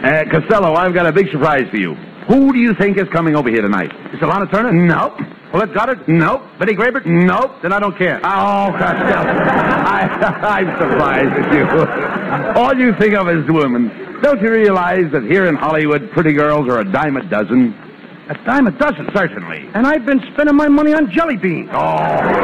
Costello, I've got a big surprise for you. Who do you think is coming over here tonight? Is it Lana Turner? Nope. Paulette Goddard? Nope. Betty Grable? Nope. Then I don't care. Oh, Costello. I'm surprised at you. All you think of is women. Don't you realize that here in Hollywood, pretty girls are a dime a dozen? A dime a dozen? Certainly. And I've been spending my money on jelly beans. Oh.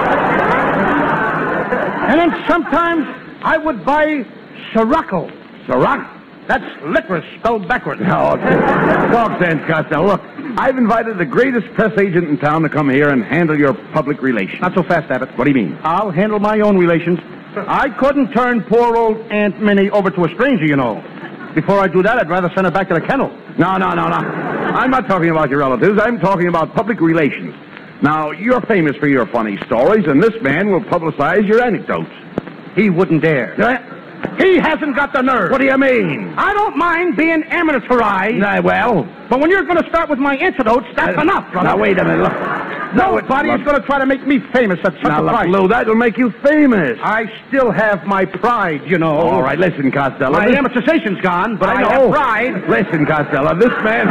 And then sometimes I would buy Sirocco. Ciroc? That's licorice spelled backwards. No, talk sense, Costello. Look, I've invited the greatest press agent in town to come here and handle your public relations. Not so fast, Abbott. What do you mean? I'll handle my own relations. I couldn't turn poor old Aunt Minnie over to a stranger, you know. Before I do that, I'd rather send her back to the kennel. No. I'm not talking about your relatives. I'm talking about public relations. Now, you're famous for your funny stories, and this man will publicize your anecdotes. He wouldn't dare. He hasn't got the nerve. What do you mean? I don't mind being amateurized. Well... But when you're going to start with my anecdotes, that's enough, brother. Now, wait a minute. Look. Nobody's going to try to make me famous at such a price. Lou, that'll make you famous. I still have my pride, you know. All right, listen, Costello. My amortization's gone, but I have pride. Listen, Costello, this man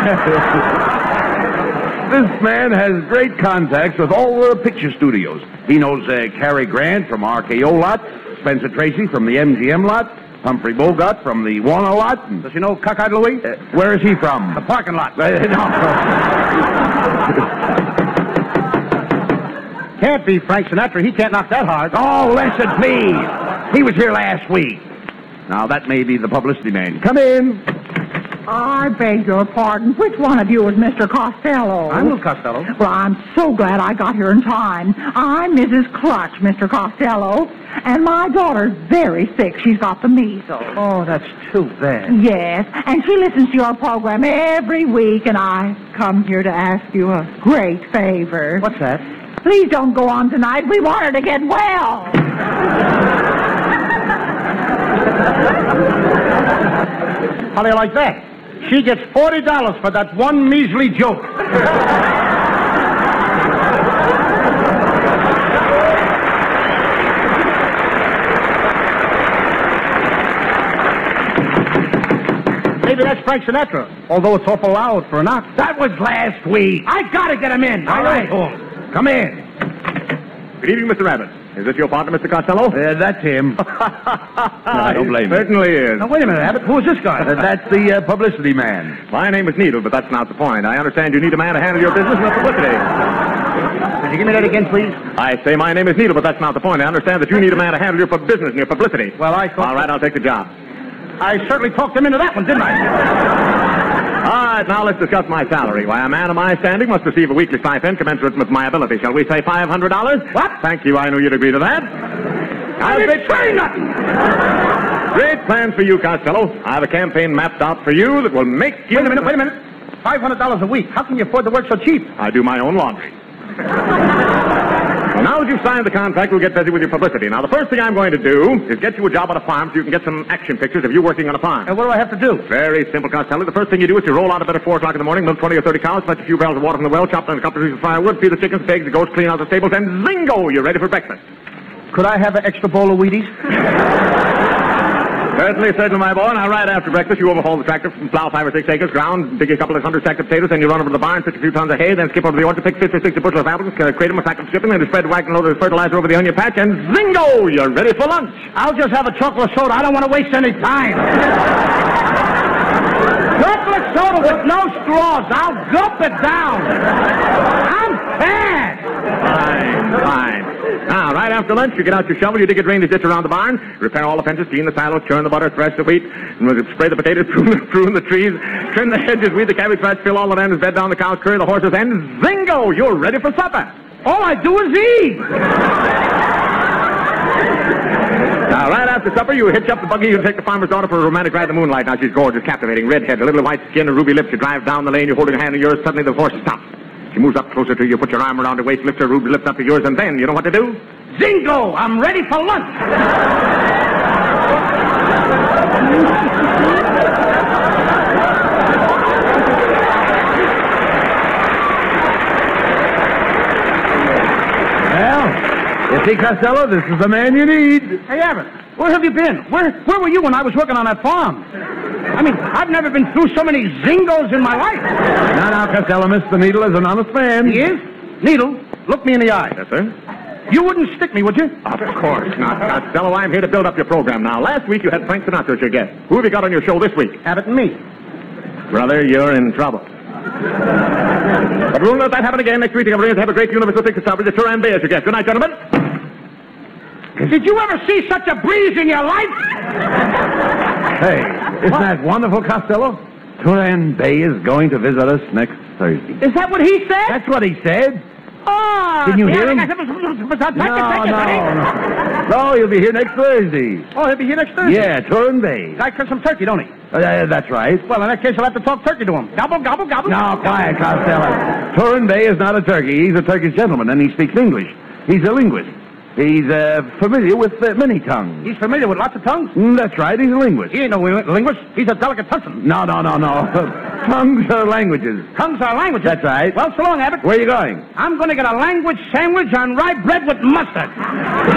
has great contacts with all the picture studios. He knows Cary Grant from RKO lot, Spencer Tracy from the MGM lot, Humphrey Bogart from the Warner lot. Does he know Cockeyed Louie? Where is he from? The parking lot. No. Can't be Frank Sinatra. He can't knock that hard. Oh, listen, please. He was here last week. Now, that may be the publicity man. Come in. I beg your pardon. Which one of you is Mr. Costello? I'm Lou Costello. Well, I'm so glad I got here in time. I'm Mrs. Clutch, Mr. Costello. And my daughter's very sick. She's got the measles. Oh, that's too bad. Yes, and she listens to your program every week, and I come here to ask you a great favor. What's that? Please don't go on tonight. We want her to get well. How do you like that? She gets $40 for that one measly joke. Maybe that's Frank Sinatra, although it's awful loud for a knock. That was last week. I gotta get him in. All right. Come in. Good evening, Mr. Rabbit. Is this your partner, Mr. Costello? That's him. I don't blame him. Certainly is. Now, wait a minute, Abbott. Who is this guy? That's the publicity man. My name is Needle, but that's not the point. I understand you need a man to handle your business and the publicity. Could you give me that again, please? I say my name is Needle, but that's not the point. I understand that you need a man to handle your business and your publicity. Well, I thought... All right, I'll take the job. I certainly talked him into that one, didn't I? All right, now let's discuss my salary. Why, a man of my standing must receive a weekly stipend commensurate with my ability. Shall we say $500? What? Thank you. I knew you'd agree to that. I didn't say nothing. Great plans for you, Costello. I have a campaign mapped out for you that will make you... Wait a minute. $500 a week. How can you afford to work so cheap? I do my own laundry. Well, now that you've signed the contract, we'll get busy with your publicity. Now, the first thing I'm going to do is get you a job on a farm so you can get some action pictures of you working on a farm. And what do I have to do? Very simple, Costello. The first thing you do is you roll out of bed at 4 o'clock in the morning, milk 20 or 30 cows, fetch a few barrels of water from the well, chop down a couple of pieces of firewood, feed the chickens, pigs, the goats, clean out the stables, and zingo, you're ready for breakfast. Could I have an extra bowl of Wheaties? Certainly, my boy. Now, right after breakfast, you overhaul the tractor, plow 5 or 6 acres, ground, dig a couple of 100 sacks of potatoes, then you run over to the barn, pick a few tons of hay, then skip over to the orchard, pick 50 or 60 bushels of apples, crate them a sack of shipping, then spread a wagon load of fertilizer over the onion patch, and zingo! You're ready for lunch. I'll just have a chocolate soda. I don't want to waste any time. Chocolate soda with no straws. I'll gulp it down. I'm fat. Fine. Now, right after lunch, you get out your shovel, you dig a drainage ditch around the barn, repair all the fences, clean the silos, churn the butter, thresh the wheat, spray the potatoes, prune the trees, trim the hedges, weed the cabbage patch, fill all the landers, bed down the cows, curry the horses, and zingo! You're ready for supper. All I do is eat. Now, right after supper, you hitch up the buggy, you take the farmer's daughter for a romantic ride in the moonlight. Now, she's gorgeous, captivating, redhead, a little white skin, a ruby lips. You drive down the lane, you're holding a hand in yours, suddenly the horse stops. She moves up closer to you, put your arm around her waist, lifts her ruby lips up to yours, and then, you know what to do? Zingo! I'm ready for lunch. Well, you see, Costello, this is the man you need. Hey, Abbott, where have you been? Where were you when I was working on that farm? I mean, I've never been through so many zingos in my life. Now, Costello, Mr. Needle is an honest man. He is? Needle, look me in the eye. Yes, sir? You wouldn't stick me, would you? Of course not, Costello. I'm here to build up your program now. Last week you had Frank Sinatra as your guest. Who have you got on your show this week? Abbott and me. Brother, you're in trouble. But we'll let that happen again next week. I'm going to have a great Universal Picture Salvage at Turan Bay as your guest. Good night, gentlemen. Did you ever see such a breeze in your life? Hey, isn't that wonderful, Costello? Turan Bay is going to visit us next Thursday. Is that what he said? That's what he said. Oh, Didn't you hear him? No, he'll be here next Thursday. Oh, he'll be here next Thursday? Yeah, Turan Bay. Guy cooks some turkey, don't he? That's right. Well, in that case, I'll have to talk turkey to him. Gobble, gobble, gobble. No, quiet, Costello. Turan Bay is not a turkey. He's a Turkish gentleman, and he speaks English. He's a linguist. He's familiar with many tongues. He's familiar with lots of tongues? That's right. He's a linguist. He ain't no linguist. He's a delicatessen. No. Tongues are languages. Tongues are languages? That's right. Well, so long, Abbott. Where are you going? I'm going to get a language sandwich on rye bread with mustard.